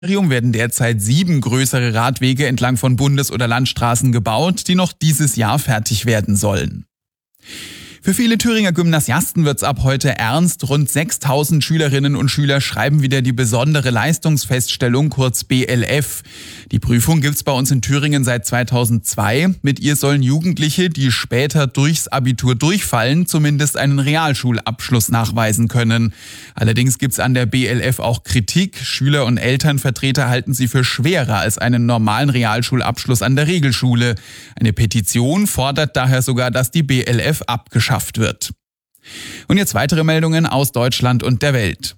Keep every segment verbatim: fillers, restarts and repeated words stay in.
werden derzeit sieben größere Radwege entlang von Bundes- oder Landstraßen gebaut, die noch dieses Jahr fertig werden sollen. Für viele Thüringer Gymnasiasten wird's ab heute ernst. Rund sechstausend Schülerinnen und Schüler schreiben wieder die besondere Leistungsfeststellung, kurz B L F. Die Prüfung gibt's bei uns in Thüringen seit zweitausendzwei. Mit ihr sollen Jugendliche, die später durchs Abitur durchfallen, zumindest einen Realschulabschluss nachweisen können. Allerdings gibt's an der B L F auch Kritik. Schüler und Elternvertreter halten sie für schwerer als einen normalen Realschulabschluss an der Regelschule. Eine Petition fordert daher sogar, dass die B L F abgeschafft wird. Und jetzt weitere Meldungen aus Deutschland und der Welt.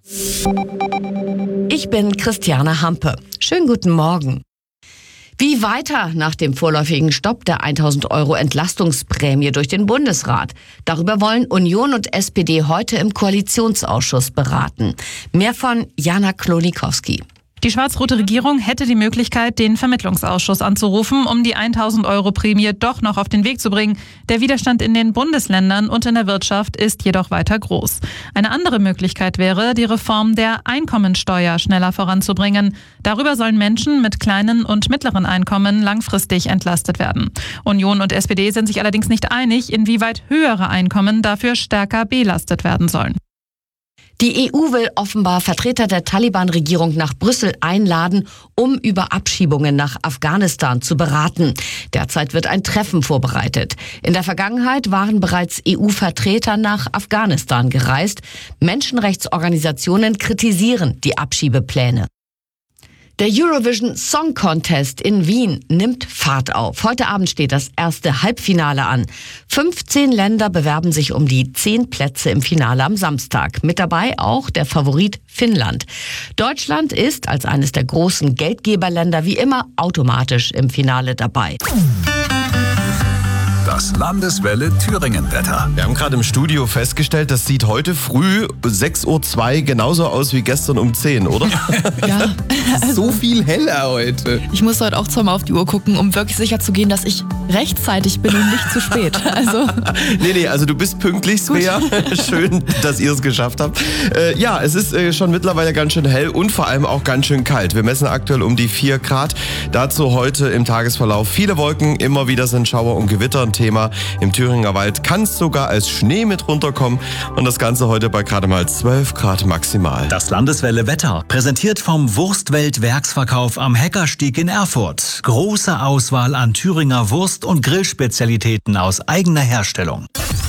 Ich bin Christiane Hampe. Schönen guten Morgen. Wie weiter nach dem vorläufigen Stopp der tausend Euro Entlastungsprämie durch den Bundesrat? Darüber wollen Union und S P D heute im Koalitionsausschuss beraten. Mehr von Jana Klonikowski. Die schwarz-rote Regierung hätte die Möglichkeit, den Vermittlungsausschuss anzurufen, um die tausend Euro Prämie doch noch auf den Weg zu bringen. Der Widerstand in den Bundesländern und in der Wirtschaft ist jedoch weiter groß. Eine andere Möglichkeit wäre, die Reform der Einkommensteuer schneller voranzubringen. Darüber sollen Menschen mit kleinen und mittleren Einkommen langfristig entlastet werden. Union und S P D sind sich allerdings nicht einig, inwieweit höhere Einkommen dafür stärker belastet werden sollen. Die E U will offenbar Vertreter der Taliban-Regierung nach Brüssel einladen, um über Abschiebungen nach Afghanistan zu beraten. Derzeit wird ein Treffen vorbereitet. In der Vergangenheit waren bereits E U-Vertreter nach Afghanistan gereist. Menschenrechtsorganisationen kritisieren die Abschiebepläne. Der Eurovision Song Contest in Wien nimmt Fahrt auf. Heute Abend steht das erste Halbfinale an. fünfzehn Länder bewerben sich um die zehn Plätze im Finale am Samstag. Mit dabei auch der Favorit Finnland. Deutschland ist als eines der großen Geldgeberländer wie immer automatisch im Finale dabei. Das Landeswelle Thüringen-Wetter. Wir haben gerade im Studio festgestellt, das sieht heute früh sechs Uhr zwei genauso aus wie gestern um zehn, oder? Ja. So viel heller heute. Ich muss heute auch zweimal auf die Uhr gucken, um wirklich sicher zu gehen, dass ich rechtzeitig bin und nicht zu spät. Also nee, nee, also du bist pünktlich, Svea. Schön, dass ihr es geschafft habt. Äh, ja, es ist äh, schon mittlerweile ganz schön hell und vor allem auch ganz schön kalt. Wir messen aktuell um die vier Grad. Dazu heute im Tagesverlauf viele Wolken, immer wieder sind Schauer und Gewitter ein Thema. Im Thüringer Wald kann es sogar als Schnee mit runterkommen und das Ganze heute bei gerade mal zwölf Grad maximal. Das Landeswelle Wetter, präsentiert vom Wurstwelt-Werksverkauf am Heckerstieg in Erfurt. Große Auswahl an Thüringer Wurst- und Grillspezialitäten aus eigener Herstellung.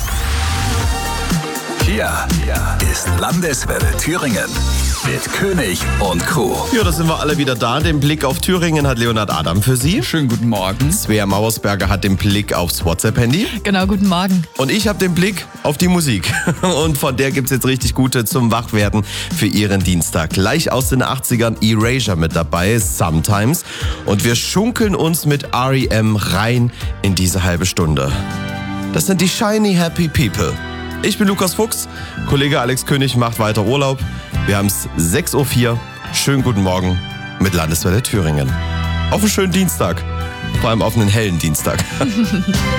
Hier ist Landeswelle Thüringen mit König und Co. Ja, da sind wir alle wieder da. Den Blick auf Thüringen hat Leonhard Adam für Sie. Schönen guten Morgen. Svea Mauersberger hat den Blick aufs WhatsApp-Handy. genau, guten Morgen. Und ich habe den Blick auf die Musik. Und von der gibt's jetzt richtig gute zum Wachwerden für Ihren Dienstag. Gleich aus den achtzigern Erasure mit dabei, Sometimes. Und wir schunkeln uns mit R E M rein in diese halbe Stunde. Das sind die Shiny Happy People. Ich bin Lukas Fuchs, Kollege Alex König macht weiter Urlaub. Wir haben es sechs Uhr vier. Schönen guten Morgen mit Landeswelle Thüringen. Auf einen schönen Dienstag. Vor allem auf einen hellen Dienstag.